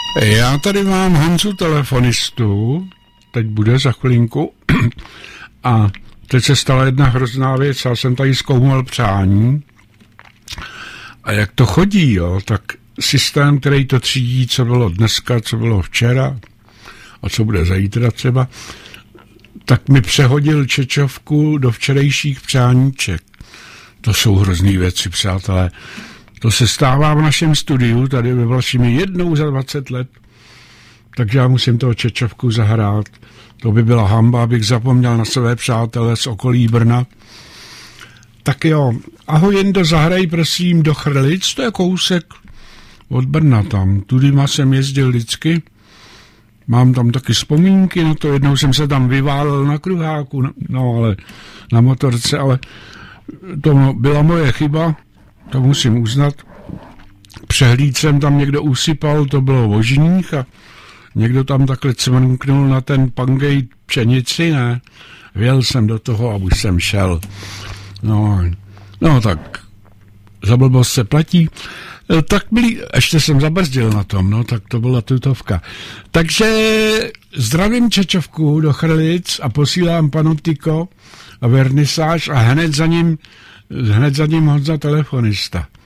Já tady mám Honzu telefonistu, teď bude za chvilinku, a teď se stala jedna hrozná věc, já jsem tady zkoumal přání a jak to chodí, jo, tak systém, který to třídí, co bylo dneska, co bylo včera a co bude zítra třeba, tak mi přehodil čečovku do včerejších přáníček. To jsou hrozný věci, přátelé. To se stává v našem studiu, tady ve Vlašimi jednou za 20 let, takže já musím toho čečovku zahrát. To by byla hamba, abych zapomněl na své přátele z okolí Brna. Tak jo, ahoj Jendo, zahraj prosím do Chrlic, to je kousek od Brna tam. Tudyma jsem jezdil vždycky, mám tam taky vzpomínky na to, jednou jsem se tam vyválel na kruháku, no ale na motorce, ale to byla moje chyba, to musím uznat. Přehlíd jsem tam někdo usypal, to bylo vožních a někdo tam takhle cmrknul na ten pangej pšenici, ne? Vjel jsem do toho a už jsem šel. No tak, za blbost se platí. Tak ještě jsem zabrzdil na tom, no tak to byla tutovka. Takže zdravím Čečovku do Chrlic a posílám Panoptiko a vernisáž a hned za ním Honza telefonista.